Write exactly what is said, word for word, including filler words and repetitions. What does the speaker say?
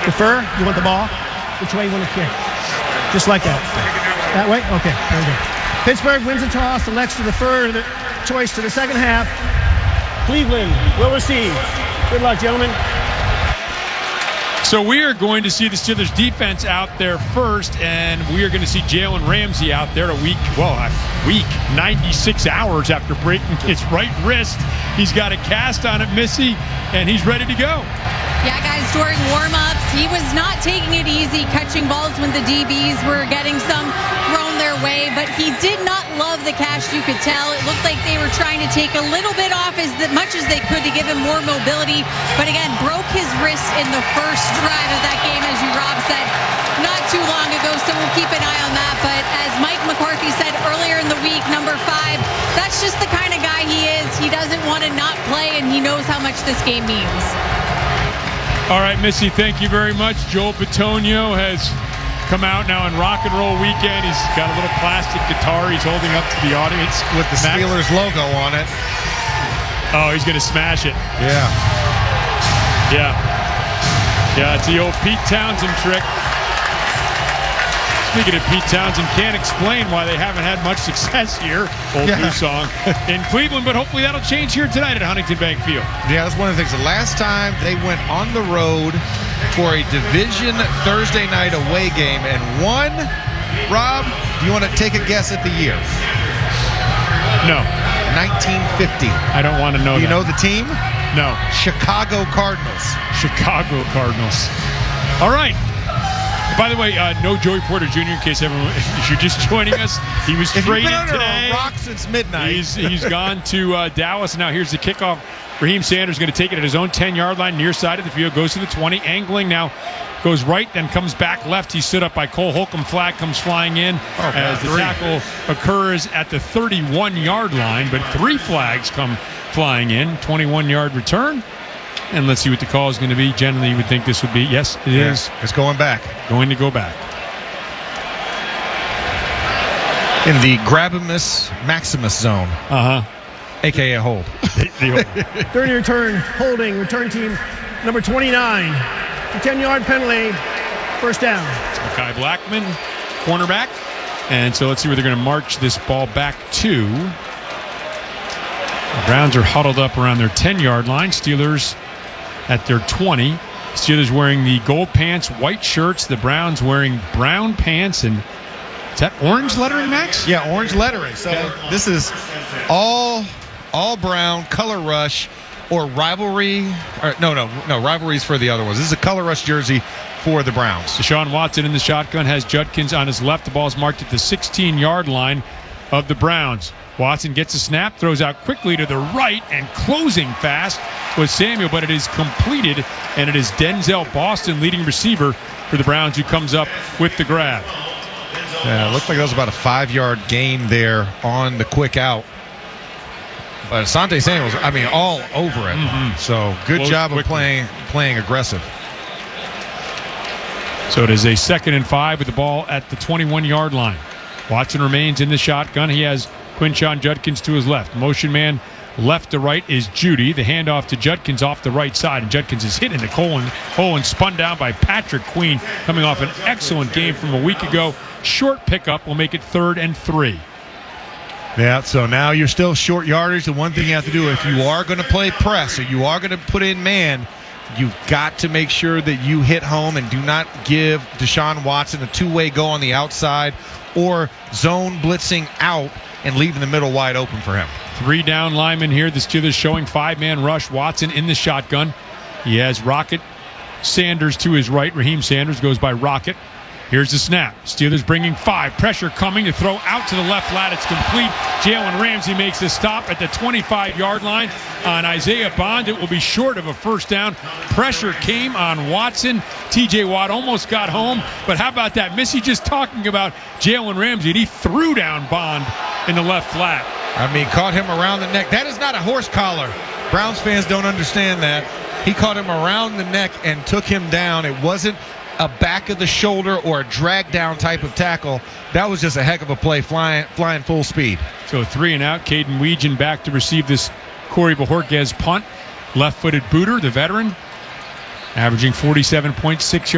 Defer? You want the ball? Which way you want to kick? Just like that. That way? Okay, there we go. Pittsburgh wins the toss, elects to defer the choice to the second half. Cleveland will receive. Good luck, gentlemen. So we are going to see the Steelers defense out there first, and we are going to see Jalen Ramsey out there a week, well, a week, ninety-six hours after breaking his right wrist. He's got a cast on it, Missy, and he's ready to go. Yeah, guys, during warm-ups, he was not taking it easy, catching balls when the D Bs were getting some thrown their way, but he did not love the catch, you could tell. It looked like they were trying to take a little bit off as much as they could to give him more mobility, but again, broke his wrist in the first drive of that game, as you, Rob, said, not too long ago, so we'll keep an eye on that. But as Mike McCarthy said earlier in the week, number five, that's just the kind of guy he is. He doesn't want to not play, and he knows how much this game means. All right, Missy, thank you very much. Joel Bitonio has come out now on Rock and Roll Weekend. He's got a little plastic guitar he's holding up to the audience. With the Max. Steelers logo on it. Oh, he's going to smash it. Yeah. Yeah. Yeah, it's the old Pete Townsend trick. Speaking of Pete Townsend, can't explain why they haven't had much success here. Old Yeah. Blue song in Cleveland, but hopefully that'll change here tonight at Huntington Bank Field. Yeah, that's one of the things. The last time they went on the road for a division Thursday night away game and won, Rob, do you want to take a guess at the year? No. nineteen fifty. I don't want to know Do you that. know the team? No. Chicago Cardinals. Chicago Cardinals. All right. By the way, uh, no Joey Porter Junior in case everyone, if you're just joining us, he was If you've traded been under today. a rock since midnight. He's he's gone to uh, Dallas. Now here's the kickoff. Raheem Sanders going to take it at his own ten-yard line, near side of the field, goes to the twenty, angling now, goes right, then comes back left. He's stood up by Cole Holcomb. Flag comes flying in oh, as the three. tackle occurs at the thirty-one-yard line, but three flags come flying in. twenty-one-yard return. And let's see what the call is going to be. Generally, you would think this would be, yes, it yeah, is. It's going back. Going to go back. In the Grabimus Maximus zone. Uh-huh. A K A hold. thirty return, holding, return team number twenty-nine. A ten-yard penalty, first down. It's Mekhi Blackman, cornerback. And so let's see where they're going to march this ball back to. The Browns are huddled up around their ten-yard line. Steelers at their twenty. Steelers wearing the gold pants, white shirts. The Browns wearing brown pants and is that orange lettering, Max? Yeah, orange lettering. So okay. This is all all brown, color rush, or rivalry. Or, no, no, no, rivalries for the other ones. This is a color rush jersey for the Browns. Deshaun Watson in the shotgun has Judkins on his left. The ball is marked at the sixteen-yard line of the Browns. Watson gets a snap, throws out quickly to the right, and closing fast was Samuel, but it is completed, and it is Denzel Boston, leading receiver for the Browns, who comes up with the grab. Yeah, it looked like that was about a five-yard gain there on the quick out. But Asante Samuel's, I mean, all over it. Mm-hmm. So good Close job quickly. of playing playing aggressive. So it is a second and five with the ball at the twenty-one-yard line. Watson remains in the shotgun. He has Quinshon Judkins to his left. Motion man left to right is Judy. The handoff to Judkins off the right side. And Judkins is hit in the hole and, hole and spun down by Patrick Queen, coming off an excellent game from a week ago. Short pickup will make it third and three. Yeah, so now you're still short yardage. The one thing you have to do, if you are going to play press or you are going to put in man, you've got to make sure that you hit home and do not give Deshaun Watson a two-way go on the outside or zone blitzing out and leaving the middle wide open for him. Three down linemen here. The Steelers showing five-man rush. Watson in the shotgun. He has Rocket Sanders to his right. Raheem Sanders goes by Rocket. Here's the snap. Steelers bringing five. Pressure coming to throw out to the left flat. It's complete. Jalen Ramsey makes a stop at the twenty-five-yard line on Isaiah Bond. It will be short of a first down. Pressure came on Watson. T J Watt almost got home. But how about that? Missy just talking about Jalen Ramsey, and he threw down Bond in the left flat. I mean, caught him around the neck. That is not a horse collar. Browns fans don't understand that. He caught him around the neck and took him down. It wasn't a back of the shoulder or a drag down type of tackle. That was just a heck of a play, flying flying full speed. So three and out. Caden Weegan back to receive this Corey Bojorquez punt. Left-footed Booter, the veteran, averaging forty-seven point six yards.